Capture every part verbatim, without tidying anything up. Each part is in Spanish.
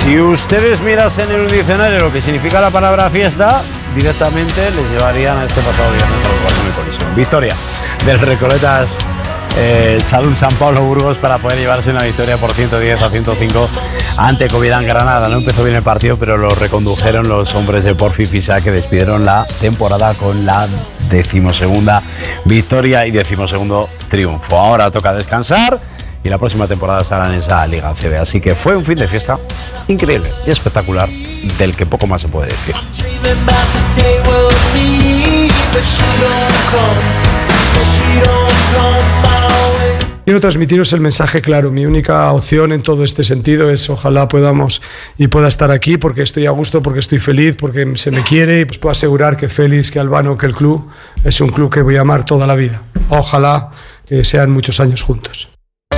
Si ustedes mirasen en un diccionario lo que significa la palabra fiesta, directamente les llevarían a este pasado viernes a los Guardianes de Colisión. Victoria del Recoletas eh, Salud San Pablo Burgos para poder llevarse una victoria por ciento diez a ciento cinco ante Covirán Granada. No empezó bien el partido, pero lo recondujeron los hombres de Porfi Fisac, que despidieron la temporada con la decimosegunda victoria y decimosegundo triunfo. Ahora toca descansar y la próxima temporada estarán en esa Liga C B. Así que fue un fin de fiesta increíble y espectacular, del que poco más se puede decir. Quiero transmitiros el mensaje claro. Mi única opción en todo este sentido es ojalá podamos y pueda estar aquí, porque estoy a gusto, porque estoy feliz, porque se me quiere, y pues puedo asegurar que Félix, que Albano, que el club es un club que voy a amar toda la vida. Ojalá que sean muchos años juntos.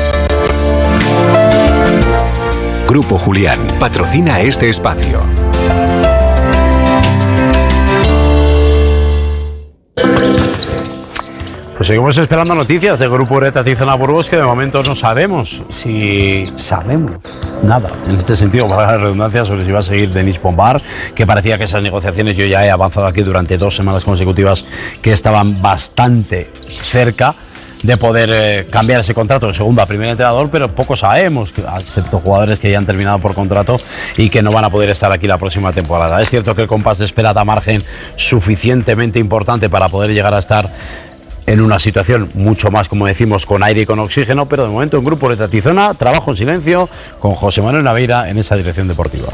Grupo Julián patrocina este espacio. Pues seguimos esperando noticias del Grupo Ureta Tizona Burgos, que de momento no sabemos si sabemos nada en este sentido, para la redundancia, sobre si va a seguir Denis Pombal, que parecía que esas negociaciones, yo ya he avanzado aquí durante dos semanas consecutivas, que estaban bastante cerca de poder eh, cambiar ese contrato de segundo a primer entrenador, pero poco sabemos, excepto jugadores que ya han terminado por contrato y que no van a poder estar aquí la próxima temporada. Es cierto que el compás de espera da margen suficientemente importante para poder llegar a estar en una situación mucho más, como decimos, con aire y con oxígeno, pero de momento en Grupo Ureta Tizona, trabajo en silencio con José Manuel Naveira en esa dirección deportiva.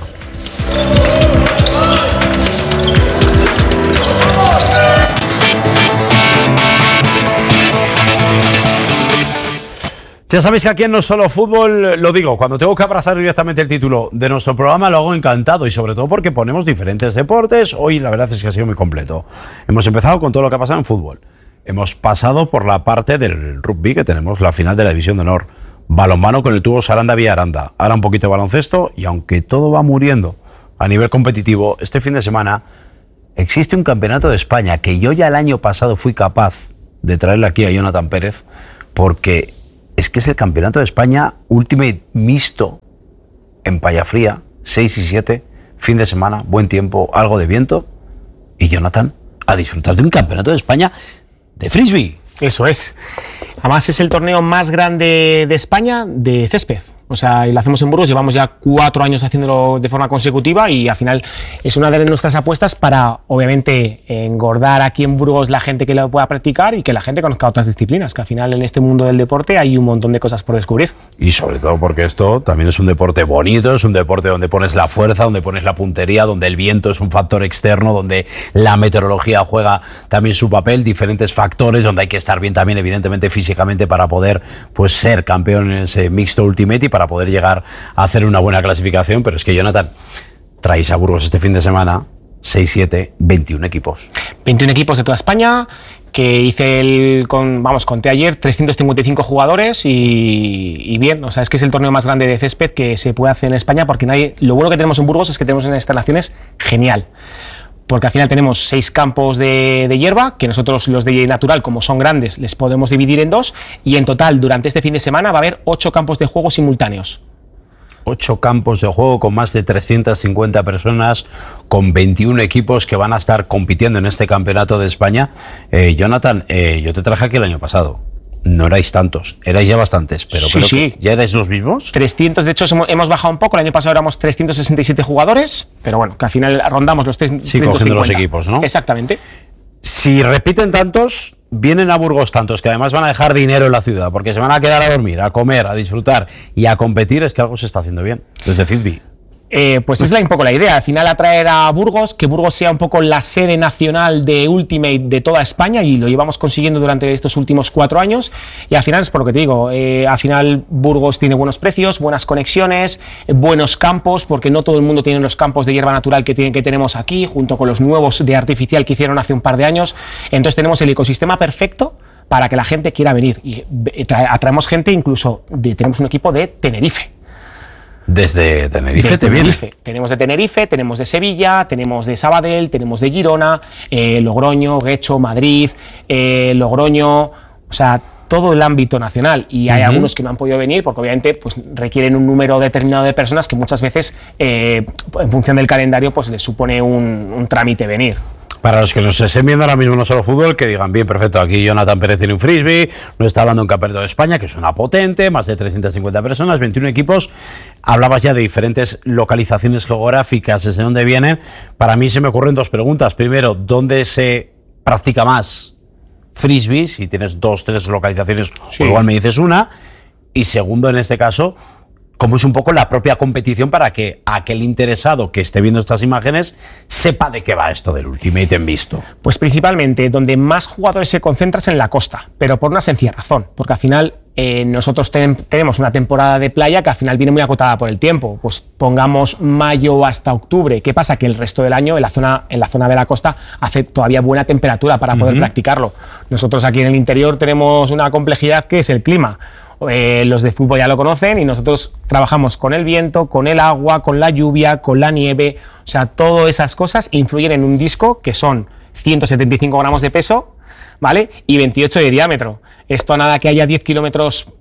Ya sabéis que aquí en No Solo Fútbol, lo digo, cuando tengo que abrazar directamente el título de nuestro programa lo hago encantado, y sobre todo porque ponemos diferentes deportes. Hoy la verdad es que ha sido muy completo. Hemos empezado con todo lo que ha pasado en fútbol. Hemos pasado por la parte del rugby, que tenemos la final de la División de Honor. Balonmano con el tubo Saranda vía Aranda. Ahora un poquito de baloncesto, y aunque todo va muriendo a nivel competitivo, este fin de semana existe un campeonato de España que yo ya el año pasado fui capaz de traerle aquí a Jonathan Pérez, porque es que es el campeonato de España Ultimate Mixto en Payafría, seis y siete, fin de semana, buen tiempo, algo de viento, y Jonathan, a disfrutar de un campeonato de España de frisbee. Eso es. Además es el torneo más grande de España de césped. O sea, y lo hacemos en Burgos, llevamos ya cuatro años haciéndolo de forma consecutiva, y al final es una de nuestras apuestas para, obviamente, engordar aquí en Burgos la gente que lo pueda practicar y que la gente conozca otras disciplinas, que al final en este mundo del deporte hay un montón de cosas por descubrir. Y sobre todo porque esto también es un deporte bonito, es un deporte donde pones la fuerza, donde pones la puntería, donde el viento es un factor externo, donde la meteorología juega también su papel, diferentes factores, donde hay que estar bien también, evidentemente, físicamente para poder, pues, ser campeón en ese mixto ultimate y para poder llegar a hacer una buena clasificación. Pero es que, Jonathan, traéis a Burgos este fin de semana seis siete, veintiún equipos. veintiún equipos de toda España, que hice el, con, vamos, conté ayer trescientos cincuenta y cinco jugadores y, y bien, o sea, es que es el torneo más grande de césped que se puede hacer en España, porque nadie, lo bueno que tenemos en Burgos es que tenemos unas instalaciones genial. Porque al final tenemos seis campos de, de hierba, que nosotros los de natural, como son grandes, les podemos dividir en dos, y en total durante este fin de semana va a haber ocho campos de juego simultáneos. Ocho campos de juego con más de trescientas cincuenta personas, con veintiún equipos que van a estar compitiendo en este campeonato de España. Eh, Jonathan, eh, yo te traje aquí el año pasado. No erais tantos, erais ya bastantes, pero sí, creo sí. que ya erais los mismos. trescientos, de hecho hemos bajado un poco, el año pasado éramos trescientos sesenta y siete jugadores, pero bueno, que al final rondamos los trescientos cincuenta. Sí, cogiendo los equipos, ¿no? Exactamente. Si repiten tantos, vienen a Burgos tantos, que además van a dejar dinero en la ciudad, porque se van a quedar a dormir, a comer, a disfrutar y a competir, es que algo se está haciendo bien, desde Fitbee. Eh, pues es un poco la idea, al final atraer a Burgos, que Burgos sea un poco la sede nacional de Ultimate de toda España, y lo llevamos consiguiendo durante estos últimos cuatro años, y al final es por lo que te digo, eh, al final Burgos tiene buenos precios, buenas conexiones, eh, buenos campos, porque no todo el mundo tiene los campos de hierba natural que, tienen, que tenemos aquí, junto con los nuevos de artificial que hicieron hace un par de años. Entonces tenemos el ecosistema perfecto para que la gente quiera venir, y atraemos gente, incluso de, tenemos un equipo de Tenerife. Desde Tenerife de te Tenerife. viene. Tenemos de Tenerife, tenemos de Sevilla, tenemos de Sabadell, tenemos de Girona, eh, Logroño, Guecho, Madrid, eh, Logroño, o sea, todo el ámbito nacional, y hay uh-huh. algunos que no han podido venir porque obviamente pues, requieren un número determinado de personas que muchas veces eh, en función del calendario pues les supone un, un trámite venir. Para los que nos estén viendo ahora mismo No Solo Fútbol, que digan, bien, perfecto, aquí Jonathan Pérez tiene un frisbee, nos está hablando de un campeonato de España, que suena potente, más de trescientas cincuenta personas, veintiún equipos, hablabas ya de diferentes localizaciones geográficas, desde dónde vienen. Para mí se me ocurren dos preguntas. Primero, ¿dónde se practica más frisbee? Si tienes dos, tres localizaciones, sí. o igual me dices una. Y segundo, en este caso, cómo es un poco la propia competición para que aquel interesado que esté viendo estas imágenes sepa de qué va esto del Ultimate en Visto. Pues principalmente donde más jugadores se concentran es en la costa, pero por una sencilla razón, porque al final eh, nosotros ten, tenemos una temporada de playa que al final viene muy acotada por el tiempo, pues pongamos mayo hasta octubre. ¿Qué pasa? Que el resto del año en la zona, en la zona de la costa hace todavía buena temperatura para poder uh-huh. practicarlo. Nosotros aquí en el interior tenemos una complejidad que es el clima. Eh, los de fútbol ya lo conocen y nosotros trabajamos con el viento, con el agua, con la lluvia, con la nieve, o sea, todas esas cosas influyen en un disco que son ciento setenta y cinco gramos de peso, ¿vale? Y veintiocho de diámetro. Esto a nada que haya diez kilómetros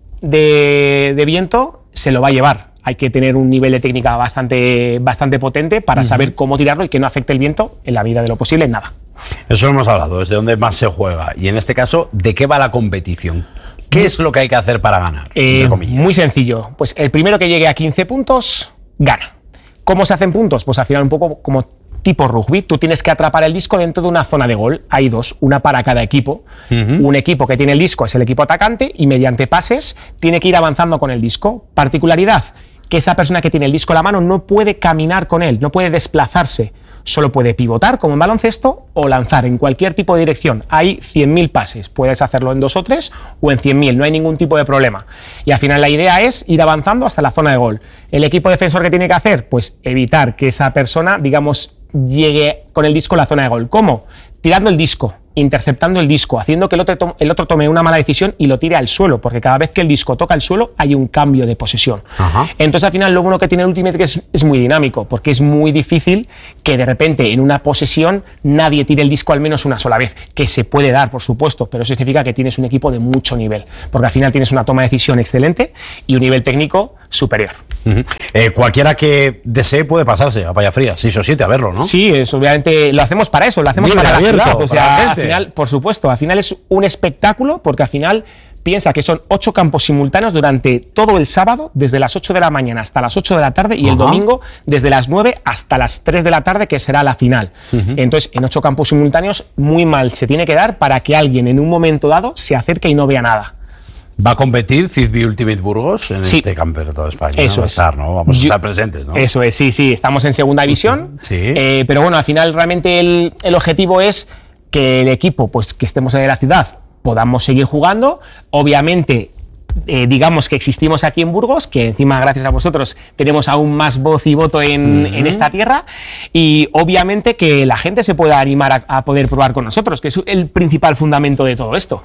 de, de viento se lo va a llevar. Hay que tener un nivel de técnica bastante, bastante potente para uh-huh. saber cómo tirarlo y que no afecte el viento en la medida de lo posible en nada. Eso lo hemos hablado, desde dónde más se juega y en este caso, ¿de qué va la competición? ¿Qué es lo que hay que hacer para ganar? Eh, muy sencillo. Pues el primero que llegue a quince puntos, gana. ¿Cómo se hacen puntos? Pues al final un poco como tipo rugby. Tú tienes que atrapar el disco dentro de una zona de gol. Hay dos, una para cada equipo. Uh-huh. Un equipo que tiene el disco es el equipo atacante y mediante pases tiene que ir avanzando con el disco. Particularidad, que esa persona que tiene el disco en la mano no puede caminar con él, no puede desplazarse. Solo puede pivotar como en baloncesto o lanzar en cualquier tipo de dirección. Hay cien mil pases, puedes hacerlo en dos o tres o en cien mil, no hay ningún tipo de problema. Y al final la idea es ir avanzando hasta la zona de gol. ¿El equipo defensor qué tiene que hacer? Pues evitar que esa persona, digamos, llegue con el disco a la zona de gol. ¿Cómo? Tirando el disco, interceptando el disco, haciendo que el otro, to- el otro tome una mala decisión y lo tire al suelo, porque cada vez que el disco toca el suelo hay un cambio de posesión. Ajá. Entonces al final lo bueno que tiene el Ultimate que es, es muy dinámico, porque es muy difícil que de repente en una posesión nadie tire el disco al menos una sola vez, que se puede dar por supuesto, pero eso significa que tienes un equipo de mucho nivel, porque al final tienes una toma de decisión excelente y un nivel técnico superior. Uh-huh. Eh, cualquiera que desee puede pasarse a Playa Fría, seis o siete, a verlo, ¿no? Sí, es, obviamente lo hacemos para eso, lo hacemos Libre, para abierto, la ciudad, o sea, para la al final, por supuesto, al final es un espectáculo, porque al final piensa que son ocho campos simultáneos durante todo el sábado, desde las ocho de la mañana hasta las ocho de la tarde, y Ajá. el domingo desde las nueve hasta las tres de la tarde, que será la final. Uh-huh. Entonces, en ocho campos simultáneos, muy mal se tiene que dar para que alguien en un momento dado se acerque y no vea nada. ¿Va a competir Frisbee Ultimate Burgos en sí. este campeonato de España? Eso ¿no? Va a es. estar, ¿no? Vamos a estar presentes, ¿no? Eso es, sí, sí. Estamos en segunda división. Sí. Eh, pero bueno, al final realmente el, el objetivo es que el equipo, pues que estemos en la ciudad, podamos seguir jugando. Obviamente, eh, digamos que existimos aquí en Burgos, que encima, gracias a vosotros, tenemos aún más voz y voto en, uh-huh. en esta tierra. Y obviamente que la gente se pueda animar a, a poder probar con nosotros, que es el principal fundamento de todo esto.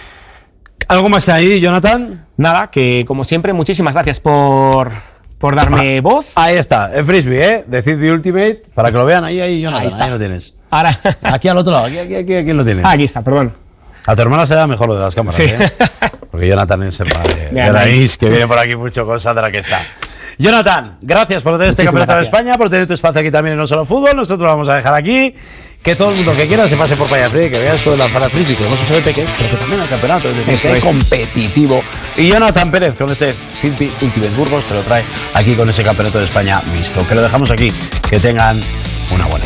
¿Algo más que ahí, Jonathan? Nada, que como siempre, muchísimas gracias por, por darme ah, voz. Ahí está, el Frisbee, ¿eh? De Frisbee Ultimate, para que lo vean ahí, ahí, Jonathan, ahí, está. Ahí lo tienes. Ahora. Aquí al otro lado, aquí, aquí, aquí, aquí lo tienes. Aquí está, perdón. A tu hermana será mejor lo de las cámaras, sí. ¿eh? Porque Jonathan es el padre de, de Raíz, que viene por aquí mucho cosa de la que está. Jonathan, gracias por tener este campeonato de España, por tener tu espacio aquí también en No Solo Fútbol. Nosotros lo vamos a dejar aquí. Que todo el mundo que quiera se pase por Playa Fría, que vea esto de lanzar a frisbee, que lo hemos hecho de pequeños, pero que también el campeonato es, decir, que es competitivo. Y Jonathan Pérez con ese Frisbee Ultimate Burgos te lo trae aquí con ese campeonato de España visto. Que lo dejamos aquí. Que tengan una buena